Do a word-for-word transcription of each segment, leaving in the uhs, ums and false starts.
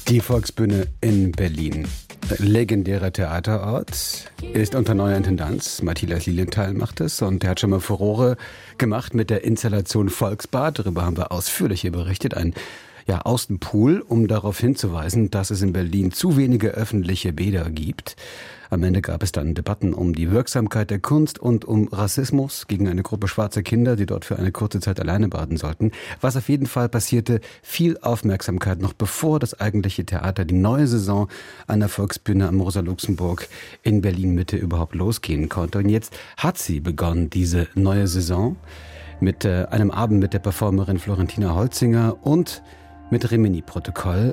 Die Volksbühne in Berlin. Legendärer Theaterort, ist unter neuer Intendanz. Matthias Lilienthal macht es und er hat schon mal Furore gemacht mit der Installation Volksbad. Darüber haben wir ausführlich hier berichtet. Ein ja, Außenpool, um darauf hinzuweisen, dass es in Berlin zu wenige öffentliche Bäder gibt. Am Ende gab es dann Debatten um die Wirksamkeit der Kunst und um Rassismus gegen eine Gruppe schwarzer Kinder, die dort für eine kurze Zeit alleine baden sollten. Was auf jeden Fall passierte, viel Aufmerksamkeit noch bevor das eigentliche Theater, die neue Saison an der Volksbühne am Rosa-Luxemburg in Berlin-Mitte überhaupt losgehen konnte. Und jetzt hat sie begonnen, diese neue Saison, mit äh, einem Abend mit der Performerin Florentina Holzinger und mit Rimini-Protokoll.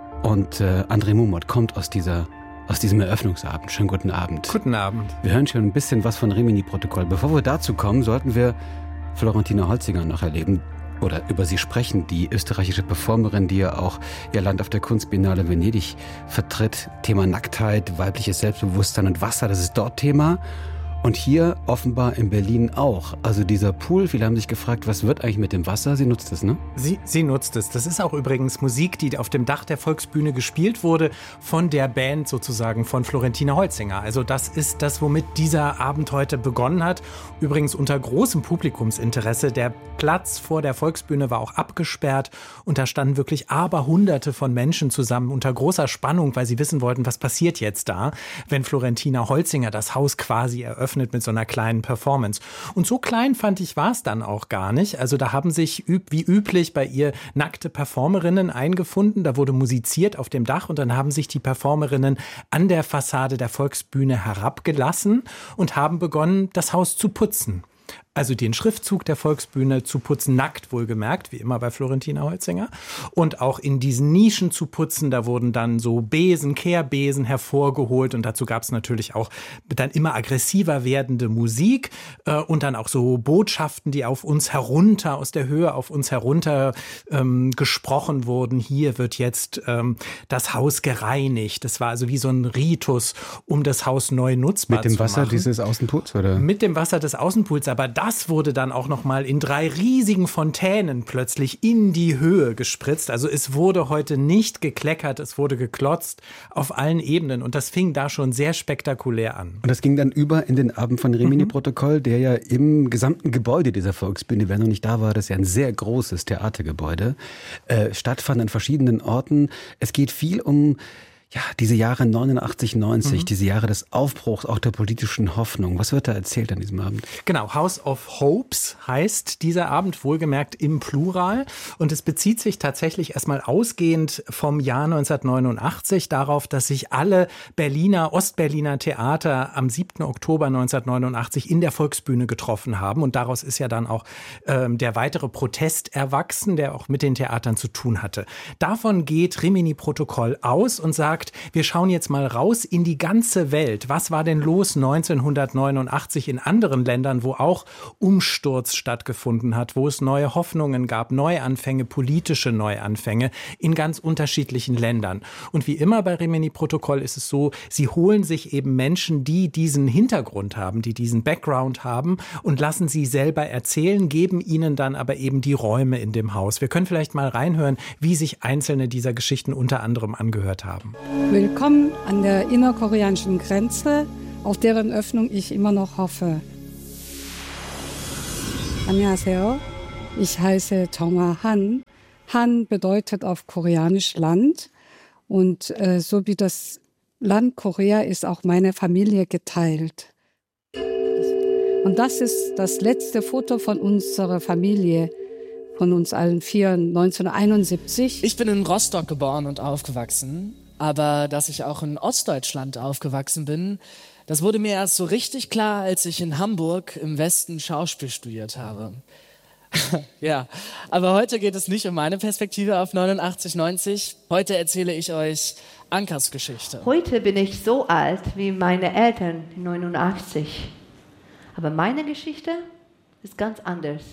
Und äh, André Mumot kommt aus dieser aus diesem Eröffnungsabend. Schönen guten Abend. Guten Abend. Wir hören schon ein bisschen was von Rimini-Protokoll. Bevor wir dazu kommen, sollten wir Florentina Holzinger noch erleben oder über sie sprechen, die österreichische Performerin, die ja auch ihr Land auf der Kunstbiennale Venedig vertritt. Thema Nacktheit, weibliches Selbstbewusstsein und Wasser, das ist dort Thema. Und hier offenbar in Berlin auch. Also dieser Pool, viele haben sich gefragt, was wird eigentlich mit dem Wasser? Sie nutzt es, ne? Sie, sie nutzt es. Das ist auch übrigens Musik, die auf dem Dach der Volksbühne gespielt wurde, von der Band sozusagen von Florentina Holzinger. Also das ist das, womit dieser Abend heute begonnen hat. Übrigens unter großem Publikumsinteresse. Der Platz vor der Volksbühne war auch abgesperrt und da standen wirklich Aberhunderte von Menschen zusammen unter großer Spannung, weil sie wissen wollten, was passiert jetzt da, wenn Florentina Holzinger das Haus quasi eröffnet mit so einer kleinen Performance. Und so klein, fand ich, war es dann auch gar nicht. Also da haben sich üb- wie üblich bei ihr nackte Performerinnen eingefunden. Da wurde musiziert auf dem Dach und dann haben sich die Performerinnen an der Fassade der Volksbühne herabgelassen und haben begonnen, das Haus zu putzen. Also den Schriftzug der Volksbühne zu putzen, nackt wohlgemerkt, wie immer bei Florentina Holzinger. Und auch in diesen Nischen zu putzen, da wurden dann so Besen, Kehrbesen hervorgeholt. Und dazu gab es natürlich auch dann immer aggressiver werdende Musik äh, und dann auch so Botschaften, die auf uns herunter, aus der Höhe auf uns herunter ähm, gesprochen wurden. Hier wird jetzt ähm, das Haus gereinigt. Das war also wie so ein Ritus, um das Haus neu nutzbar zu machen. Mit dem Wasser dieses Außenpools, oder? Mit dem Wasser des Außenpools, aber das wurde dann auch noch mal in drei riesigen Fontänen plötzlich in die Höhe gespritzt. Also es wurde heute nicht gekleckert, es wurde geklotzt auf allen Ebenen. Und das fing da schon sehr spektakulär an. Und das ging dann über in den Abend von Rimini-Protokoll, der ja im gesamten Gebäude dieser Volksbühne, wer noch nicht da war, das ist ja ein sehr großes Theatergebäude, äh, stattfand an verschiedenen Orten. Es geht viel um ja, diese Jahre neunundachtzig, neunzig, mhm. diese Jahre des Aufbruchs, auch der politischen Hoffnung. Was wird da erzählt an diesem Abend? Genau, House of Hopes heißt dieser Abend, wohlgemerkt im Plural. Und es bezieht sich tatsächlich erstmal ausgehend vom Jahr neunzehnhundertneunundachtzig darauf, dass sich alle Berliner, Ostberliner Theater am siebten Oktober neunzehnhundertneunundachtzig in der Volksbühne getroffen haben. Und daraus ist ja dann auch ähm, der weitere Protest erwachsen, der auch mit den Theatern zu tun hatte. Davon geht Rimini-Protokoll aus und sagt, wir schauen jetzt mal raus in die ganze Welt. Was war denn los neunzehnhundertneunundachtzig in anderen Ländern, wo auch Umsturz stattgefunden hat, wo es neue Hoffnungen gab, Neuanfänge, politische Neuanfänge in ganz unterschiedlichen Ländern. Und wie immer bei Rimini-Protokoll ist es so, sie holen sich eben Menschen, die diesen Hintergrund haben, die diesen Background haben und lassen sie selber erzählen, geben ihnen dann aber eben die Räume in dem Haus. Wir können vielleicht mal reinhören, wie sich einzelne dieser Geschichten unter anderem angehört haben. Willkommen an der innerkoreanischen Grenze, auf deren Öffnung ich immer noch hoffe. 안녕하세요. Ich heiße Tonga Han. Han bedeutet auf Koreanisch Land. Und äh, so wie das Land Korea ist auch meine Familie geteilt. Und das ist das letzte Foto von unserer Familie, von uns allen vier, neunzehnhunderteinundsiebzig. Ich bin in Rostock geboren und aufgewachsen. Aber dass ich auch in Ostdeutschland aufgewachsen bin, das wurde mir erst so richtig klar, als ich in Hamburg im Westen Schauspiel studiert habe. Ja, aber heute geht es nicht um meine Perspektive auf neunundachtzig, neunzig. Heute erzähle ich euch Ankers Geschichte. Heute bin ich so alt wie meine Eltern in neunundachtzig. Aber meine Geschichte ist ganz anders.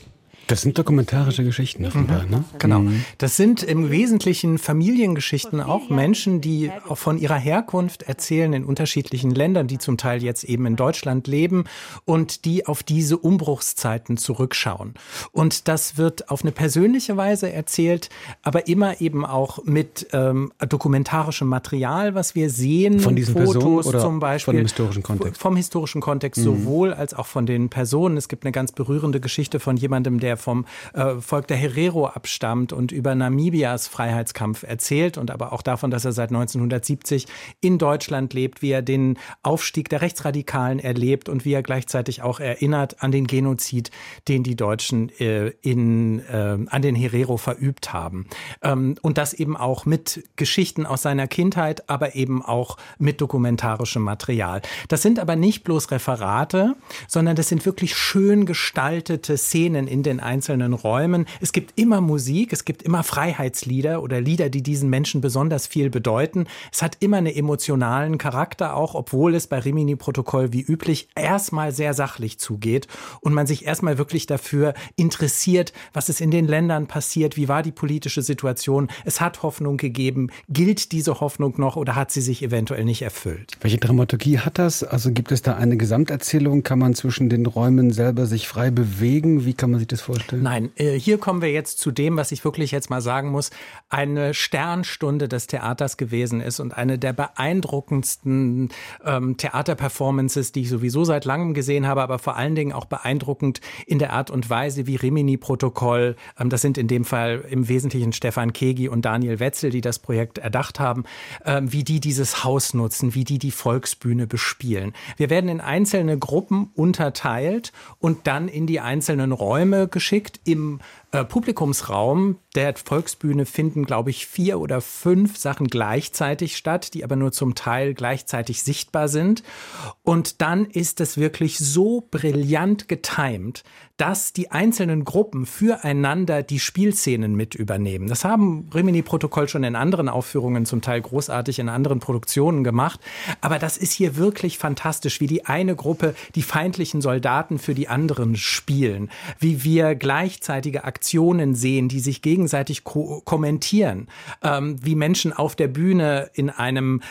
Das sind dokumentarische Geschichten offenbar, Mhm. ne? Genau. Mhm. Das sind im Wesentlichen Familiengeschichten, auch Menschen, die auch von ihrer Herkunft erzählen in unterschiedlichen Ländern, die zum Teil jetzt eben in Deutschland leben und die auf diese Umbruchszeiten zurückschauen. Und das wird auf eine persönliche Weise erzählt, aber immer eben auch mit ähm, dokumentarischem Material, was wir sehen. Von diesen Fotos Personen oder zum Beispiel. von dem historischen Kontext? Vom historischen Kontext Mhm. sowohl als auch von den Personen. Es gibt eine ganz berührende Geschichte von jemandem, der vom äh, Volk der Herero abstammt und über Namibias Freiheitskampf erzählt und aber auch davon, dass er seit neunzehnhundertsiebzig in Deutschland lebt, wie er den Aufstieg der Rechtsradikalen erlebt und wie er gleichzeitig auch erinnert an den Genozid, den die Deutschen äh, in, äh, an den Herero verübt haben. Ähm, und das eben auch mit Geschichten aus seiner Kindheit, aber eben auch mit dokumentarischem Material. Das sind aber nicht bloß Referate, sondern das sind wirklich schön gestaltete Szenen in den einzelnen Räumen. Es gibt immer Musik, es gibt immer Freiheitslieder oder Lieder, die diesen Menschen besonders viel bedeuten. Es hat immer einen emotionalen Charakter auch, obwohl es bei Rimini-Protokoll wie üblich erstmal sehr sachlich zugeht und man sich erstmal wirklich dafür interessiert, was ist in den Ländern passiert, wie war die politische Situation. Es hat Hoffnung gegeben. Gilt diese Hoffnung noch oder hat sie sich eventuell nicht erfüllt? Welche Dramaturgie hat das? Also gibt es da eine Gesamterzählung? Kann man zwischen den Räumen selber sich frei bewegen? Wie kann man sich das vorstellen? Nein, äh, hier kommen wir jetzt zu dem, was ich wirklich jetzt mal sagen muss, eine Sternstunde des Theaters gewesen ist und eine der beeindruckendsten ähm, Theaterperformances, die ich sowieso seit langem gesehen habe, aber vor allen Dingen auch beeindruckend in der Art und Weise, wie Rimini-Protokoll, ähm, das sind in dem Fall im Wesentlichen Stefan Kegi und Daniel Wetzel, die das Projekt erdacht haben, ähm, wie die dieses Haus nutzen, wie die die Volksbühne bespielen. Wir werden in einzelne Gruppen unterteilt und dann in die einzelnen Räume geschickt. Im äh, Publikumsraum der Volksbühne finden, glaube ich, vier oder fünf Sachen gleichzeitig statt, die aber nur zum Teil gleichzeitig sichtbar sind. Und dann ist es wirklich so brillant getimt, dass die einzelnen Gruppen füreinander die Spielszenen mit übernehmen. Das haben Rimini-Protokoll schon in anderen Aufführungen, zum Teil großartig in anderen Produktionen gemacht. Aber das ist hier wirklich fantastisch, wie die eine Gruppe die feindlichen Soldaten für die anderen spielen, wie wir gleichzeitige Aktionen sehen, die sich gegenseitig ko- kommentieren, ähm, wie Menschen auf der Bühne in einem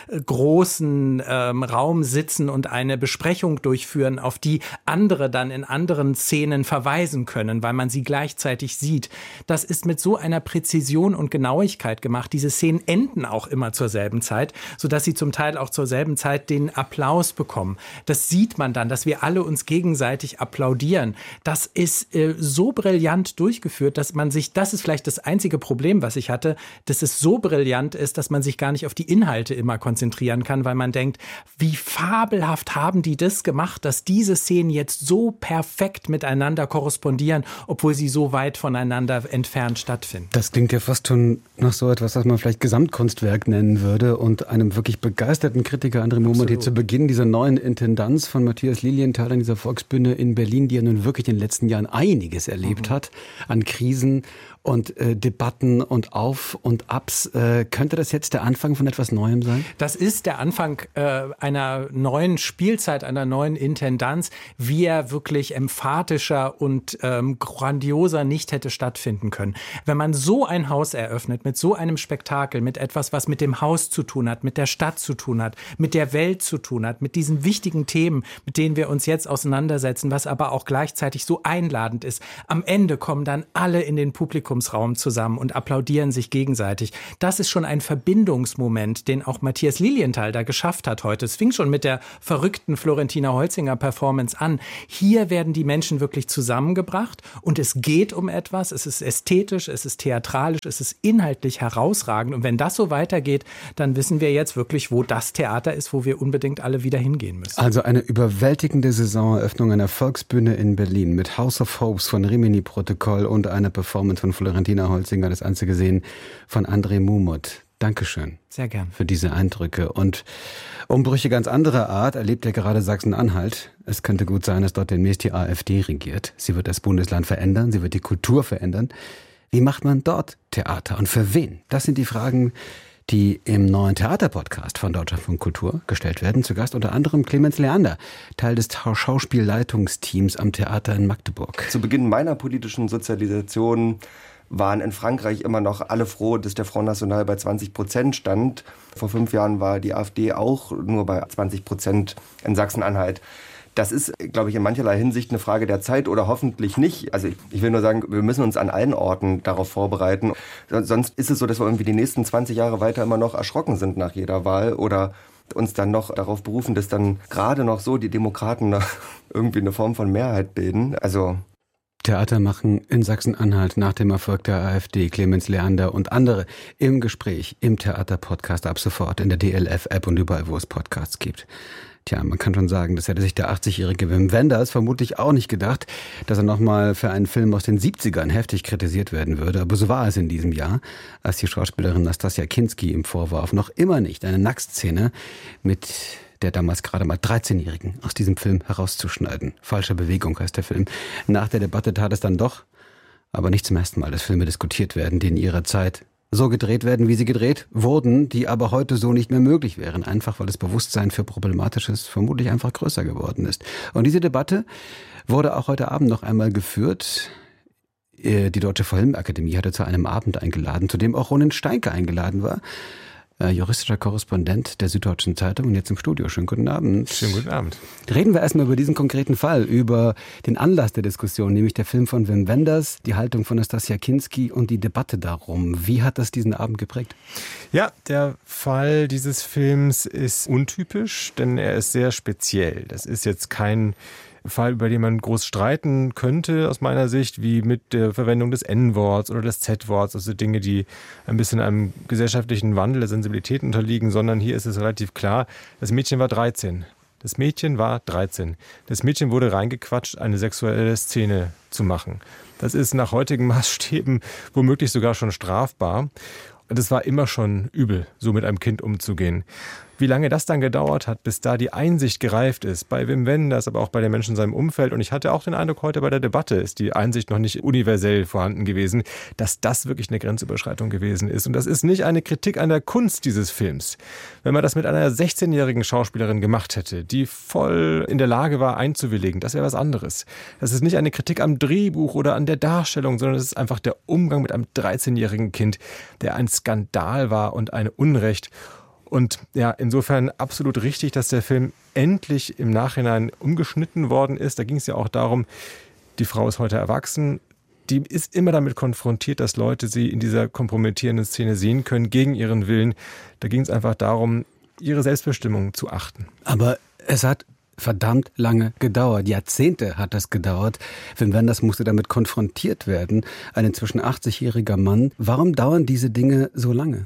großen ähm, Raum sitzen und eine Besprechung durchführen, auf die andere dann in anderen Szenen verweisen können, weil man sie gleichzeitig sieht. Das ist mit so einer Präzision und Genauigkeit gemacht. Diese Szenen enden auch immer zur selben Zeit, sodass sie zum Teil auch zur selben Zeit den Applaus bekommen. Das sieht man dann, dass wir alle uns gegenseitig applaudieren. Das ist äh, so brillant durchgeführt, dass man sich, das ist vielleicht das einzige Problem, was ich hatte, dass es so brillant ist, dass man sich gar nicht auf die Inhalte immer konzentrieren kann, weil man denkt, wie fabelhaft haben die das gemacht, dass diese Szenen jetzt so perfekt miteinander korrespondieren, obwohl sie so weit voneinander entfernt stattfinden. Das klingt ja fast schon nach so etwas, was man vielleicht Gesamtkunstwerk nennen würde und einem wirklich begeisterten Kritiker André Mummert hier zu Beginn dieser neuen Intendanz von Matthias Lilienthal an dieser Volksbühne in Berlin, die ja nun wirklich in den letzten Jahren einiges erlebt mhm. hat an Krisen und äh, Debatten und Auf und Abs. Äh, könnte das jetzt der Anfang von etwas Neuem sein? Das ist der Anfang äh, einer neuen Spielzeit, einer neuen Intendanz, wie er wirklich emphatischer und ähm, grandioser nicht hätte stattfinden können. Wenn man so ein Haus eröffnet, mit so einem Spektakel, mit etwas, was mit dem Haus zu tun hat, mit der Stadt zu tun hat, mit der Welt zu tun hat, mit diesen wichtigen Themen, mit denen wir uns jetzt auseinandersetzen, was aber auch gleichzeitig so einladend ist. Am Ende kommen dann alle in den Publikumsraum zusammen und applaudieren sich gegenseitig. Das ist schon ein Verbindungsmoment, den auch Matthias Lilienthal da geschafft hat heute. Es fing schon mit der verrückten Florentina Holzinger Performance an. Hier werden die Menschen wirklich zusammengebracht und es geht um etwas. Es ist ästhetisch, es ist theatralisch, es ist inhaltlich herausragend. Und wenn das so weitergeht, dann wissen wir jetzt wirklich, wo das Theater ist, wo wir unbedingt alle wieder hingehen müssen. Also eine überwältigende Saisoneröffnung einer Volksbühne in Berlin mit House of Hopes von Rimini-Protokoll und eine Performance von Florentina Holzinger, das Ganze gesehen von André Mummert. Dankeschön. Sehr gern. Für diese Eindrücke. Und Umbrüche ganz anderer Art erlebt ja gerade Sachsen-Anhalt. Es könnte gut sein, dass dort demnächst die AfD regiert. Sie wird das Bundesland verändern, sie wird die Kultur verändern. Wie macht man dort Theater und für wen? Das sind die Fragen, die im neuen Theaterpodcast von Deutschlandfunk Kultur gestellt werden. Zu Gast unter anderem Clemens Leander, Teil des Schauspielleitungsteams am Theater in Magdeburg. Zu Beginn meiner politischen Sozialisation waren in Frankreich immer noch alle froh, dass der Front National bei zwanzig Prozent stand. Vor fünf Jahren war die AfD auch nur bei zwanzig Prozent in Sachsen-Anhalt. Das ist, glaube ich, in mancherlei Hinsicht eine Frage der Zeit oder hoffentlich nicht. Also ich, ich will nur sagen, wir müssen uns an allen Orten darauf vorbereiten. Sonst ist es so, dass wir irgendwie die nächsten zwanzig Jahre weiter immer noch erschrocken sind nach jeder Wahl oder uns dann noch darauf berufen, dass dann gerade noch so die Demokraten noch irgendwie eine Form von Mehrheit bilden. Also Theater machen in Sachsen-Anhalt nach dem Erfolg der AfD, Clemens Leander und andere im Gespräch im Theater-Podcast ab sofort in der D L F-App und überall, wo es Podcasts gibt. Tja, man kann schon sagen, das hätte sich der achtzigjährige Wim Wenders vermutlich auch nicht gedacht, dass er nochmal für einen Film aus den siebzigern heftig kritisiert werden würde. Aber so war es in diesem Jahr, als die Schauspielerin Nastassja Kinski ihm vorwarf, noch immer nicht eine Nacktszene mit der damals gerade mal dreizehnjährigen aus diesem Film herauszuschneiden. Falsche Bewegung heißt der Film. Nach der Debatte tat es dann doch, aber nicht zum ersten Mal, dass Filme diskutiert werden, die in ihrer Zeit so gedreht werden, wie sie gedreht wurden, die aber heute so nicht mehr möglich wären, einfach weil das Bewusstsein für Problematisches vermutlich einfach größer geworden ist. Und diese Debatte wurde auch heute Abend noch einmal geführt. Die Deutsche Filmakademie hatte zu einem Abend eingeladen, zu dem auch Ronen Steinke eingeladen war, juristischer Korrespondent der Süddeutschen Zeitung und jetzt im Studio. Schönen guten Abend. Schönen guten Abend. Reden wir erstmal über diesen konkreten Fall, über den Anlass der Diskussion, nämlich der Film von Wim Wenders, die Haltung von Nastassja Kinski und die Debatte darum. Wie hat das diesen Abend geprägt? Ja, der Fall dieses Films ist untypisch, denn er ist sehr speziell. Das ist jetzt kein Fall, über den man groß streiten könnte, aus meiner Sicht, wie mit der Verwendung des En-Worts oder des Z-Worts, also Dinge, die ein bisschen einem gesellschaftlichen Wandel der Sensibilität unterliegen, sondern hier ist es relativ klar, das Mädchen war dreizehn. Das Mädchen war dreizehn. Das Mädchen wurde reingequatscht, eine sexuelle Szene zu machen. Das ist nach heutigen Maßstäben womöglich sogar schon strafbar. Und es war immer schon übel, so mit einem Kind umzugehen. Wie lange das dann gedauert hat, bis da die Einsicht gereift ist, bei Wim Wenders, aber auch bei den Menschen in seinem Umfeld. Und ich hatte auch den Eindruck, heute bei der Debatte ist die Einsicht noch nicht universell vorhanden gewesen, dass das wirklich eine Grenzüberschreitung gewesen ist. Und das ist nicht eine Kritik an der Kunst dieses Films. Wenn man das mit einer sechzehnjährigen Schauspielerin gemacht hätte, die voll in der Lage war, einzuwilligen, das wäre was anderes. Das ist nicht eine Kritik am Drehbuch oder an der Darstellung, sondern es ist einfach der Umgang mit einem dreizehnjährigen Kind, der ein Skandal war und ein Unrecht. Und ja, insofern absolut richtig, dass der Film endlich im Nachhinein umgeschnitten worden ist. Da ging es ja auch darum, die Frau ist heute erwachsen. Die ist immer damit konfrontiert, dass Leute sie in dieser kompromittierenden Szene sehen können, gegen ihren Willen. Da ging es einfach darum, ihre Selbstbestimmung zu achten. Aber es hat verdammt lange gedauert. Jahrzehnte hat das gedauert. Wim Wenders musste damit konfrontiert werden. Ein inzwischen achtzigjähriger Mann. Warum dauern diese Dinge so lange?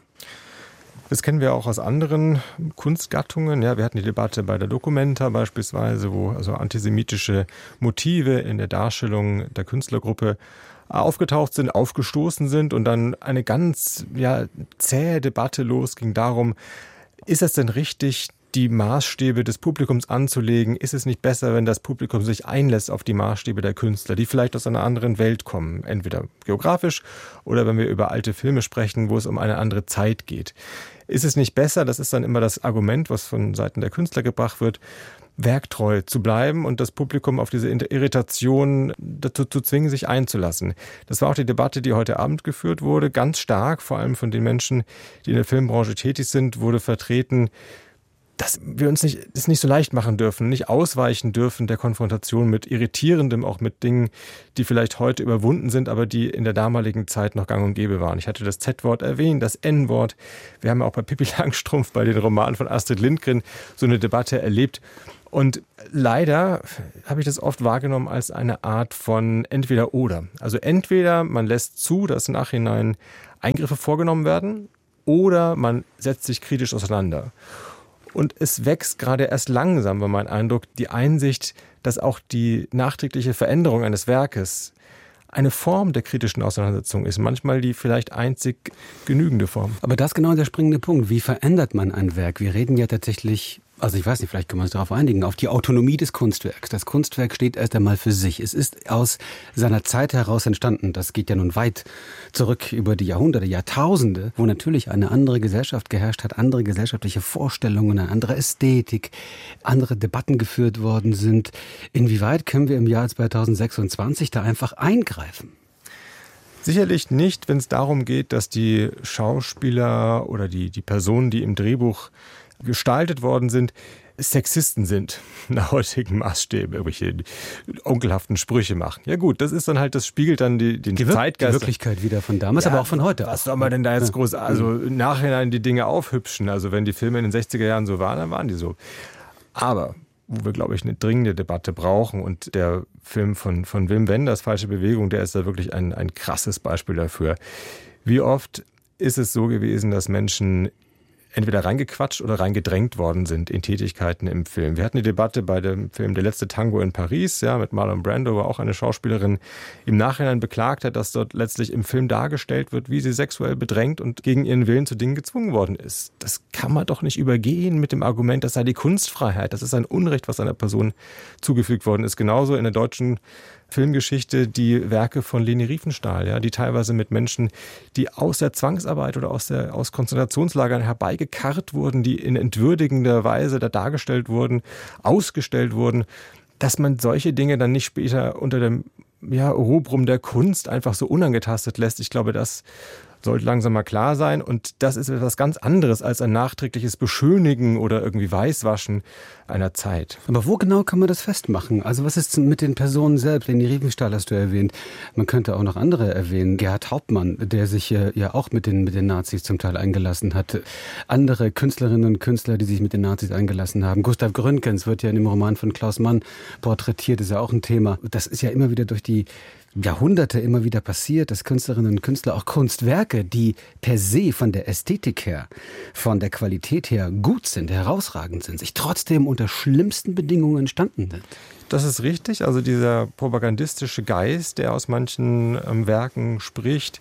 Das kennen wir auch aus anderen Kunstgattungen. Ja, wir hatten die Debatte bei der Documenta beispielsweise, wo also antisemitische Motive in der Darstellung der Künstlergruppe aufgetaucht sind, aufgestoßen sind und dann eine ganz ja, zähe Debatte losging darum, ist es denn richtig, die Maßstäbe des Publikums anzulegen? Ist es nicht besser, wenn das Publikum sich einlässt auf die Maßstäbe der Künstler, die vielleicht aus einer anderen Welt kommen, entweder geografisch oder wenn wir über alte Filme sprechen, wo es um eine andere Zeit geht? Ist es nicht besser, das ist dann immer das Argument, was von Seiten der Künstler gebracht wird, werktreu zu bleiben und das Publikum auf diese Irritation dazu zu zwingen, sich einzulassen. Das war auch die Debatte, die heute Abend geführt wurde. Ganz stark, vor allem von den Menschen, die in der Filmbranche tätig sind, wurde vertreten, dass wir uns nicht, es nicht so leicht machen dürfen, nicht ausweichen dürfen der Konfrontation mit Irritierendem, auch mit Dingen, die vielleicht heute überwunden sind, aber die in der damaligen Zeit noch gang und gäbe waren. Ich hatte das Z-Wort erwähnt, das En-Wort. Wir haben ja auch bei Pippi Langstrumpf, bei den Romanen von Astrid Lindgren so eine Debatte erlebt. Und leider habe ich das oft wahrgenommen als eine Art von Entweder-Oder. Also entweder man lässt zu, dass im Nachhinein Eingriffe vorgenommen werden, oder man setzt sich kritisch auseinander. Und es wächst gerade erst langsam, war mein Eindruck, die Einsicht, dass auch die nachträgliche Veränderung eines Werkes eine Form der kritischen Auseinandersetzung ist. Manchmal die vielleicht einzig genügende Form. Aber das ist genau der springende Punkt. Wie verändert man ein Werk? Wir reden ja tatsächlich Also ich weiß nicht, vielleicht können wir uns darauf einigen, auf die Autonomie des Kunstwerks. Das Kunstwerk steht erst einmal für sich. Es ist aus seiner Zeit heraus entstanden. Das geht ja nun weit zurück über die Jahrhunderte, Jahrtausende, wo natürlich eine andere Gesellschaft geherrscht hat, andere gesellschaftliche Vorstellungen, eine andere Ästhetik, andere Debatten geführt worden sind. Inwieweit können wir im Jahr zweitausendsechsundzwanzig da einfach eingreifen? Sicherlich nicht, wenn es darum geht, dass die Schauspieler oder die, die Personen, die im Drehbuch gestaltet worden sind, Sexisten sind, nach heutigen Maßstäben, irgendwelche onkelhaften Sprüche machen. Ja gut, das ist dann halt, das spiegelt dann die, den die Wir- Zeitgeist. Die Wirklichkeit wieder von damals, Ja, aber auch von heute. Was soll man denn da jetzt Ja. groß, also im Nachhinein die Dinge aufhübschen? Also wenn die Filme in den sechziger Jahren so waren, dann waren die so. Aber wo wir, glaube ich, eine dringende Debatte brauchen, und der Film von, von Wim Wenders, Falsche Bewegung, der ist da wirklich ein, ein krasses Beispiel dafür. Wie oft ist es so gewesen, dass Menschen entweder reingequatscht oder reingedrängt worden sind in Tätigkeiten im Film. Wir hatten die Debatte bei dem Film Der letzte Tango in Paris, ja, mit Marlon Brando, wo auch eine Schauspielerin im Nachhinein beklagt hat, dass dort letztlich im Film dargestellt wird, wie sie sexuell bedrängt und gegen ihren Willen zu Dingen gezwungen worden ist. Das kann man doch nicht übergehen mit dem Argument, das sei die Kunstfreiheit. Das ist ein Unrecht, was einer Person zugefügt worden ist. Genauso in der deutschen Filmgeschichte die Werke von Leni Riefenstahl, ja, die teilweise mit Menschen, die aus der Zwangsarbeit oder aus, der, aus Konzentrationslagern herbeigekarrt wurden, die in entwürdigender Weise da dargestellt wurden, ausgestellt wurden, dass man solche Dinge dann nicht später unter dem ja, Rubrum der Kunst einfach so unangetastet lässt. Ich glaube, das sollte langsam mal klar sein. Und das ist etwas ganz anderes als ein nachträgliches Beschönigen oder irgendwie Weißwaschen einer Zeit. Aber wo genau kann man das festmachen? Also was ist mit den Personen selbst? Leni Riefenstahl hast du erwähnt. Man könnte auch noch andere erwähnen. Gerhard Hauptmann, der sich äh, ja auch mit den, mit den Nazis zum Teil eingelassen hat. Andere Künstlerinnen und Künstler, die sich mit den Nazis eingelassen haben. Gustav Gründgens wird ja in dem Roman von Klaus Mann porträtiert, ist ja auch ein Thema. Das ist ja immer wieder durch die Jahrhunderte immer wieder passiert, dass Künstlerinnen und Künstler auch Kunstwerke, die per se von der Ästhetik her, von der Qualität her gut sind, herausragend sind, sich trotzdem unter schlimmsten Bedingungen entstanden sind. Das ist richtig. Also dieser propagandistische Geist, der aus manchen ähm, Werken spricht,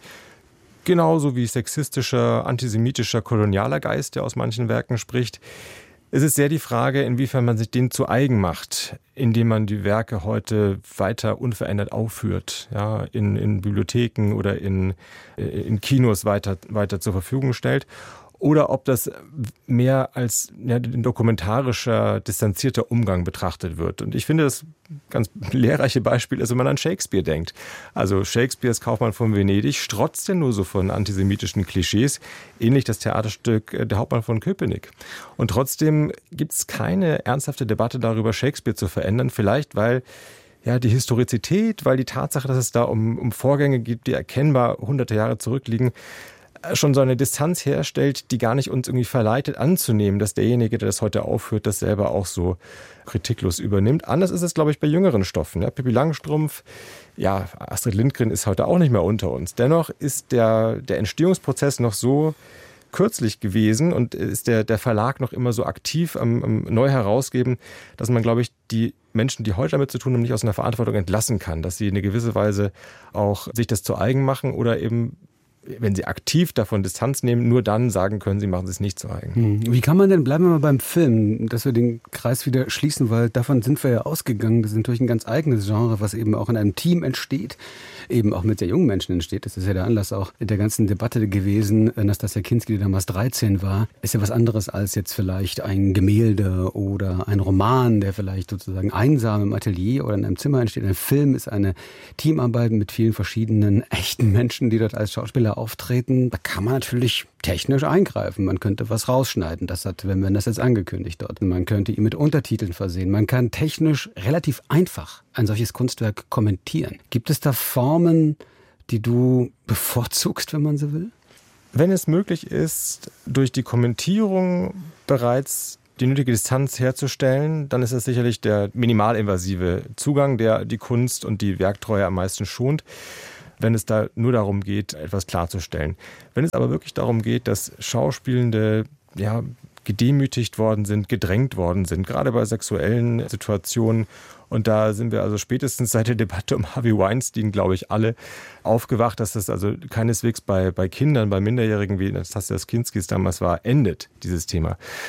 genauso wie sexistischer, antisemitischer, kolonialer Geist, der aus manchen Werken spricht. Es ist sehr die Frage, inwiefern man sich den zu eigen macht, indem man die Werke heute weiter unverändert aufführt, ja, in, in Bibliotheken oder in, in Kinos weiter, weiter zur Verfügung stellt. Oder ob das mehr als ja, ein dokumentarischer, distanzierter Umgang betrachtet wird. Und ich finde das ganz lehrreiche Beispiel ist, wenn man an Shakespeare denkt. Also Shakespeares Kaufmann von Venedig strotzt ja nur so von antisemitischen Klischees, ähnlich das Theaterstück Der Hauptmann von Köpenick. Und trotzdem gibt es keine ernsthafte Debatte darüber, Shakespeare zu verändern. Vielleicht, weil ja, die Historizität, weil die Tatsache, dass es da um, um Vorgänge gibt, die erkennbar hunderte Jahre zurückliegen, schon so eine Distanz herstellt, die gar nicht uns irgendwie verleitet anzunehmen, dass derjenige, der das heute aufführt, das selber auch so kritiklos übernimmt. Anders ist es, glaube ich, bei jüngeren Stoffen. Ja, Pippi Langstrumpf, ja, Astrid Lindgren ist heute auch nicht mehr unter uns. Dennoch ist der, der Entstehungsprozess noch so kürzlich gewesen und ist der, der Verlag noch immer so aktiv am, am neu herausgeben, dass man, glaube ich, die Menschen, die heute damit zu tun haben, nicht aus einer Verantwortung entlassen kann, dass sie in eine gewisse Weise auch sich das zu eigen machen oder eben, wenn sie aktiv davon Distanz nehmen, nur dann sagen können, sie machen es nicht zu eigen. Wie kann man denn, bleiben wir mal beim Film, dass wir den Kreis wieder schließen, weil davon sind wir ja ausgegangen. Das ist natürlich ein ganz eigenes Genre, was eben auch in einem Team entsteht, eben auch mit sehr jungen Menschen entsteht. Das ist ja der Anlass auch der ganzen Debatte gewesen. Nastassja Kinski, die damals dreizehn war, ist ja was anderes als jetzt vielleicht ein Gemälde oder ein Roman, der vielleicht sozusagen einsam im Atelier oder in einem Zimmer entsteht. Ein Film ist eine Teamarbeit mit vielen verschiedenen echten Menschen, die dort als Schauspieler auftreten. Da kann man natürlich technisch eingreifen. Man könnte was rausschneiden. Das hat, wenn man das jetzt angekündigt dort. Man könnte ihn mit Untertiteln versehen. Man kann technisch relativ einfach ein solches Kunstwerk kommentieren. Gibt es da Formen, die du bevorzugst, wenn man so will? Wenn es möglich ist, durch die Kommentierung bereits die nötige Distanz herzustellen, dann ist das sicherlich der minimalinvasive Zugang, der die Kunst und die Werktreue am meisten schont, wenn es da nur darum geht, etwas klarzustellen. Wenn es aber wirklich darum geht, dass Schauspielende ja, gedemütigt worden sind, gedrängt worden sind, gerade bei sexuellen Situationen. Und da sind wir also spätestens seit der Debatte um Harvey Weinstein, glaube ich, alle aufgewacht, dass das also keineswegs bei, bei Kindern, bei Minderjährigen, wie Nastassja Kinski es damals war, endet, dieses Thema.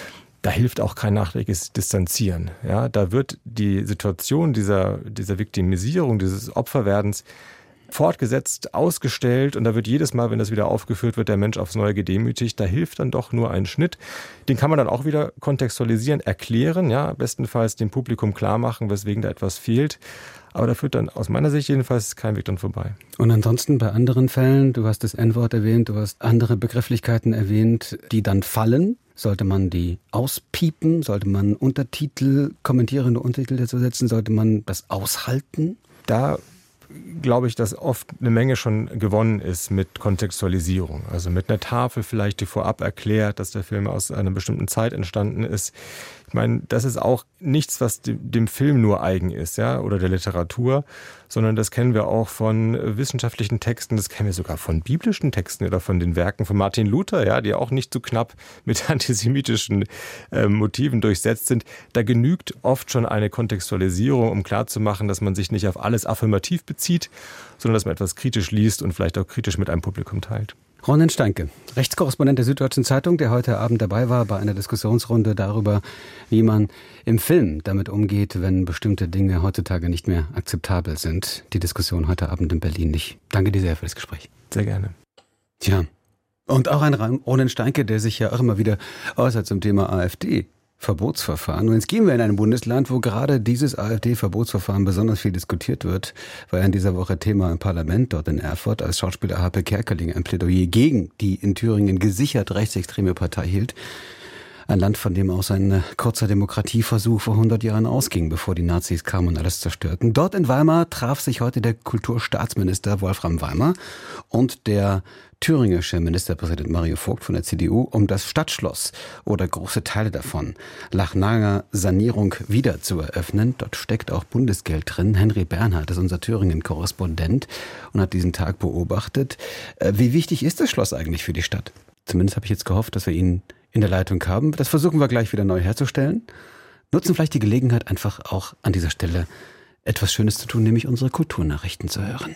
da hilft auch kein nachträgliches Distanzieren. Ja, da wird die Situation dieser, dieser Viktimisierung, dieses Opferwerdens fortgesetzt, ausgestellt und da wird jedes Mal, wenn das wieder aufgeführt wird, der Mensch aufs Neue gedemütigt. Da hilft dann doch nur ein Schnitt. Den kann man dann auch wieder kontextualisieren, erklären, ja, bestenfalls dem Publikum klar machen, weswegen da etwas fehlt. Aber da führt dann aus meiner Sicht jedenfalls kein Weg dann vorbei. Und ansonsten bei anderen Fällen, du hast das En-Wort erwähnt, du hast andere Begrifflichkeiten erwähnt, die dann fallen. Sollte man die auspiepen? Sollte man Untertitel, kommentierende Untertitel dazu setzen? Sollte man das aushalten? Da glaube ich, dass oft eine Menge schon gewonnen ist mit Kontextualisierung. Also mit einer Tafel vielleicht, die vorab erklärt, dass der Film aus einer bestimmten Zeit entstanden ist. Ich meine, das ist auch nichts, was dem Film nur eigen ist, ja, oder der Literatur, sondern das kennen wir auch von wissenschaftlichen Texten, das kennen wir sogar von biblischen Texten oder von den Werken von Martin Luther, ja, die auch nicht so knapp mit antisemitischen äh, Motiven durchsetzt sind. Da genügt oft schon eine Kontextualisierung, um klarzumachen, dass man sich nicht auf alles affirmativ bezieht, sondern dass man etwas kritisch liest und vielleicht auch kritisch mit einem Publikum teilt. Ronen Steinke, Rechtskorrespondent der Süddeutschen Zeitung, der heute Abend dabei war bei einer Diskussionsrunde darüber, wie man im Film damit umgeht, wenn bestimmte Dinge heutzutage nicht mehr akzeptabel sind. Die Diskussion heute Abend in Berlin. Ich danke dir sehr für das Gespräch. Sehr gerne. Tja, und auch ein Ronen Steinke, der sich ja auch immer wieder äußert zum Thema AfD. Verbotsverfahren. Und jetzt gehen wir in ein Bundesland, wo gerade dieses AfD-Verbotsverfahren besonders viel diskutiert wird, war ja in dieser Woche Thema im Parlament dort in Erfurt, als Schauspieler Harpe Kerkeling ein Plädoyer gegen die in Thüringen gesichert rechtsextreme Partei hielt. Ein Land, von dem aus ein kurzer Demokratieversuch vor hundert Jahren ausging, bevor die Nazis kamen und alles zerstörten. Dort in Weimar traf sich heute der Kulturstaatsminister Wolfram Weimar und der thüringische Ministerpräsident Mario Vogt von der C D U, um das Stadtschloss oder große Teile davon nach langer Sanierung wieder zu eröffnen. Dort steckt auch Bundesgeld drin. Henry Bernhard ist unser Thüringen-Korrespondent und hat diesen Tag beobachtet. Wie wichtig ist das Schloss eigentlich für die Stadt? Zumindest habe ich jetzt gehofft, dass wir ihn in der Leitung haben. Das versuchen wir gleich wieder neu herzustellen. Nutzen vielleicht die Gelegenheit, einfach auch an dieser Stelle etwas Schönes zu tun, nämlich unsere Kulturnachrichten zu hören.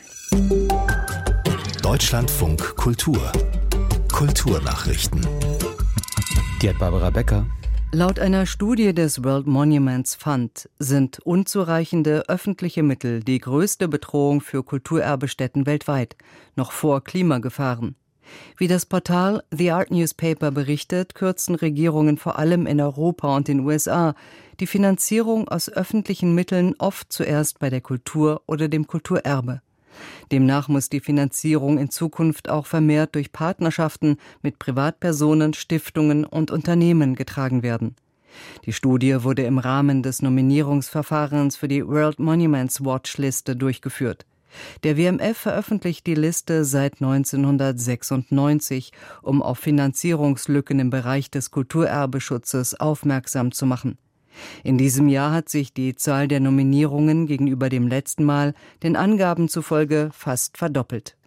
Deutschlandfunk Kultur. Kulturnachrichten. Die hat Barbara Becker. Laut einer Studie des World Monuments Fund sind unzureichende öffentliche Mittel die größte Bedrohung für Kulturerbestätten weltweit, noch vor Klimagefahren. Wie das Portal The Art Newspaper berichtet, kürzen Regierungen vor allem in Europa und den U S A die Finanzierung aus öffentlichen Mitteln oft zuerst bei der Kultur oder dem Kulturerbe. Demnach muss die Finanzierung in Zukunft auch vermehrt durch Partnerschaften mit Privatpersonen, Stiftungen und Unternehmen getragen werden. Die Studie wurde im Rahmen des Nominierungsverfahrens für die World Monuments Watch Liste durchgeführt. Der W M F veröffentlicht die Liste seit neunzehnhundertsechsundneunzig, um auf Finanzierungslücken im Bereich des Kulturerbeschutzes aufmerksam zu machen. In diesem Jahr hat sich die Zahl der Nominierungen gegenüber dem letzten Mal den Angaben zufolge fast verdoppelt.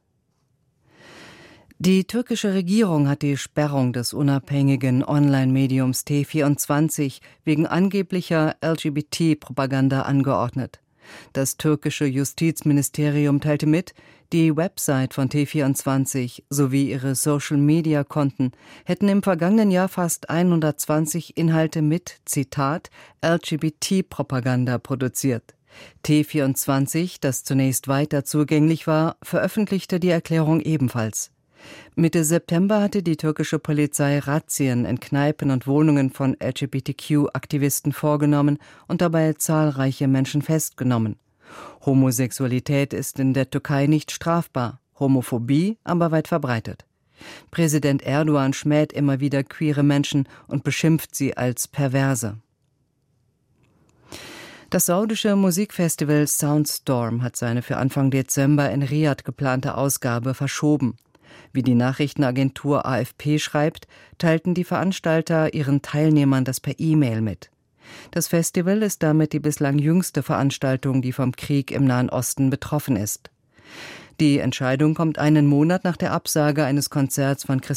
Die türkische Regierung hat die Sperrung des unabhängigen Online-Mediums T vierundzwanzig wegen angeblicher L G B T-Propaganda angeordnet. Das türkische Justizministerium teilte mit, die Website von T vierundzwanzig sowie ihre Social-Media-Konten hätten im vergangenen Jahr fast hundertzwanzig Inhalte mit, Zitat, L G B T-Propaganda produziert. T vierundzwanzig, das zunächst weiter zugänglich war, veröffentlichte die Erklärung ebenfalls. Mitte September hatte die türkische Polizei Razzien in Kneipen und Wohnungen von L G B T Q-Aktivisten vorgenommen und dabei zahlreiche Menschen festgenommen. Homosexualität ist in der Türkei nicht strafbar, Homophobie aber weit verbreitet. Präsident Erdogan schmäht immer wieder queere Menschen und beschimpft sie als Perverse. Das saudische Musikfestival Soundstorm hat seine für Anfang Dezember in Riad geplante Ausgabe verschoben. Wie die Nachrichtenagentur A F P schreibt, teilten die Veranstalter ihren Teilnehmern das per E-Mail mit. Das Festival ist damit die bislang jüngste Veranstaltung, die vom Krieg im Nahen Osten betroffen ist. Die Entscheidung kommt einen Monat nach der Absage eines Konzerts von Christian